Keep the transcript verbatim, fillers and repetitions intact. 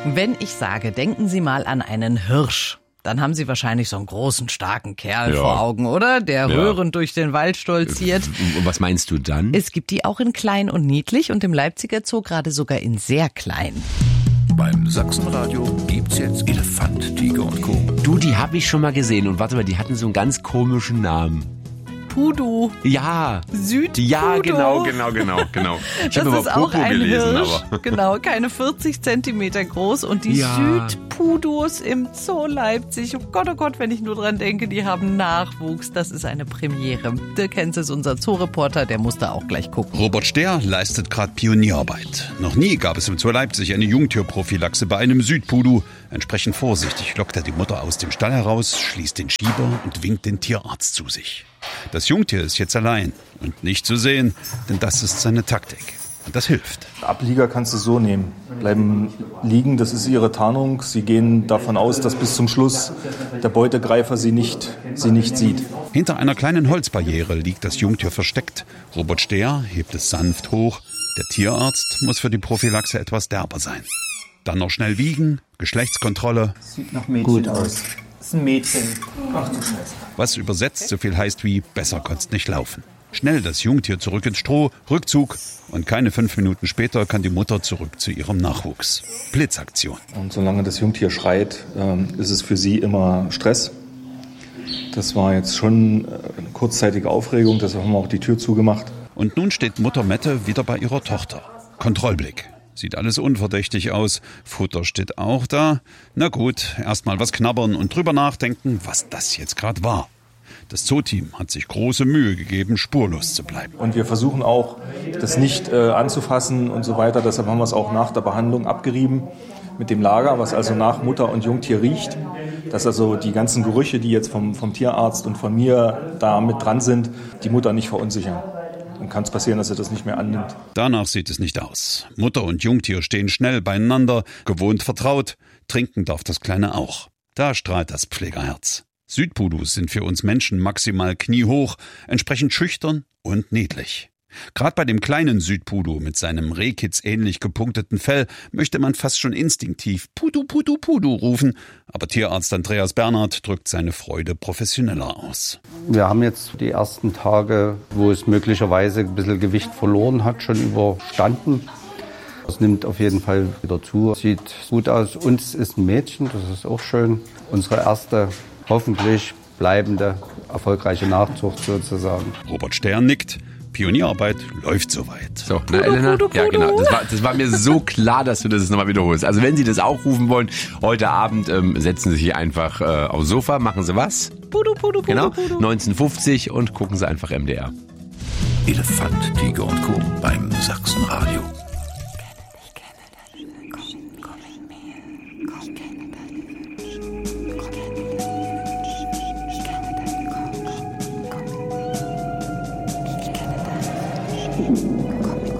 Wenn ich sage, denken Sie mal an einen Hirsch, dann haben Sie wahrscheinlich so einen großen, starken Kerl ja. vor Augen, oder? Der ja. rührend durch den Wald stolziert. Und was meinst du dann? Es gibt die auch in klein und niedlich und im Leipziger Zoo gerade sogar in sehr klein. Beim Sachsenradio gibt's jetzt Elefant, Tiger und Co. Du, die habe ich schon mal gesehen. Und warte mal, die hatten so einen ganz komischen Namen. Pudu. Ja. Südpudu. Ja, genau, genau, genau, genau. Ich habe Das ist aber auch Pudu ein gelesen, Hirsch, aber. genau, keine vierzig Zentimeter groß. Und die Ja. Südpudus im Zoo Leipzig, oh Gott, oh Gott, wenn ich nur dran denke, die haben Nachwuchs. Das ist eine Premiere. Dirk Henze ist unser Zoo-Reporter, der muss da auch gleich gucken. Robert Stehr leistet gerade Pionierarbeit. Noch nie gab es im Zoo Leipzig eine Jungtierprophylaxe bei einem Südpudu. Entsprechend vorsichtig lockt er die Mutter aus dem Stall heraus, schließt den Schieber und winkt den Tierarzt zu sich. Das Jungtier ist jetzt allein und nicht zu sehen, denn das ist seine Taktik. Und das hilft. Ablieger kannst du so nehmen. Bleiben liegen, das ist ihre Tarnung. Sie gehen davon aus, dass bis zum Schluss der Beutegreifer sie nicht, sie nicht sieht. Hinter einer kleinen Holzbarriere liegt das Jungtier versteckt. Robert Stehr hebt es sanft hoch. Der Tierarzt muss für die Prophylaxe etwas derber sein. Dann noch schnell wiegen, Geschlechtskontrolle. Sieht nach Mädchen Gut aus. Das ist ein Mädchen. Ach du Scheiße. Was übersetzt so viel heißt wie, besser konnt's nicht laufen. Schnell das Jungtier zurück ins Stroh, Rückzug und keine fünf Minuten später kann die Mutter zurück zu ihrem Nachwuchs. Blitzaktion. Und solange das Jungtier schreit, ist es für sie immer Stress. Das war jetzt schon eine kurzzeitige Aufregung, deshalb haben wir auch die Tür zugemacht. Und nun steht Mutter Mette wieder bei ihrer Tochter. Kontrollblick. Sieht alles unverdächtig aus. Futter steht auch da. Na gut, erstmal was knabbern und drüber nachdenken, was das jetzt gerade war. Das Zooteam hat sich große Mühe gegeben, spurlos zu bleiben. Und wir versuchen auch, das nicht äh, anzufassen und so weiter. Deshalb haben wir es auch nach der Behandlung abgerieben mit dem Lager, was also nach Mutter und Jungtier riecht. Dass also die ganzen Gerüche, die jetzt vom, vom Tierarzt und von mir da mit dran sind, die Mutter nicht verunsichern. Dann kann es passieren, dass er das nicht mehr annimmt. Danach sieht es nicht aus. Mutter und Jungtier stehen schnell beieinander, gewohnt vertraut. Trinken darf das Kleine auch. Da strahlt das Pflegerherz. Südpudus sind für uns Menschen maximal kniehoch, entsprechend schüchtern und niedlich. Gerade bei dem kleinen Südpudu mit seinem Rehkitz-ähnlich gepunkteten Fell möchte man fast schon instinktiv Pudu, Pudu, Pudu rufen. Aber Tierarzt Andreas Bernhard drückt seine Freude professioneller aus. Wir haben jetzt die ersten Tage, wo es möglicherweise ein bisschen Gewicht verloren hat, schon überstanden. Es nimmt auf jeden Fall wieder zu. Sieht gut aus. Uns ist ein Mädchen, das ist auch schön. Unsere erste, hoffentlich bleibende, erfolgreiche Nachzucht sozusagen. Robert Stern nickt. Pionierarbeit läuft soweit. So, na Elena? Ja, genau. Das war, das war mir so klar, dass du das nochmal wiederholst. Also wenn Sie das auch rufen wollen, heute Abend ähm, setzen Sie sich einfach äh, aufs Sofa, machen Sie was? Pudu, Pudu, Pudu, Genau, Pudu. neunzehn fünfzig und gucken Sie einfach M D R. Elefant, Tiger und Co. beim Sachsenradio. Thank you.